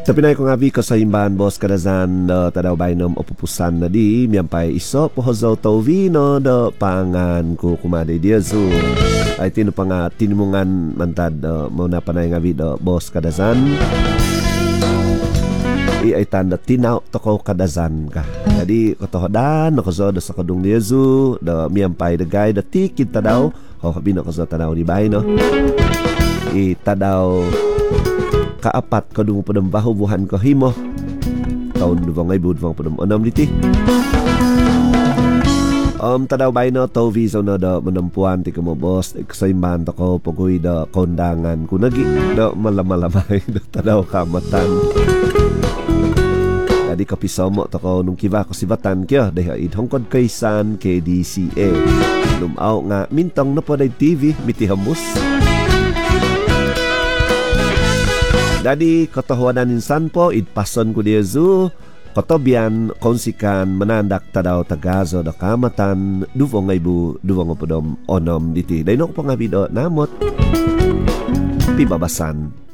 Tapi na ko nga vi kasaimbahan boss kadazan tadaw bainom opupusan na di miyampai iso pohozaw tawino do pangan ko kumade dia zo ay tino pa nga tinimungan mantad mo na panay nga vi do boss kadazan ay tanda tinaw toko kadazan ka jadi kotohodan nakozo do sa kadung dia zo do miyampai the guy do tikit tadaw bino kozo tadaw di baino tadaw kaapat kadung padam bahu buhan kahimo tahun 2026 diti tadaw baino to viso na da menampuan ti kamo boss kasaimbahan to ko pogoy da kondangan kunagi da malamalamay da tadaw kamatan jadi kapisomo to ko nung kiba ko sibatan kya dahil idhongkod kaysan KDCA lumaw nga mintong na po day TV mitihamus. Jadi ketohuanan insan po idpason ko dia zu kotobian konsikan menandak tadaw tagazo da kamatan 2026 diti. Dahil no ko pangabido namot pibabasan.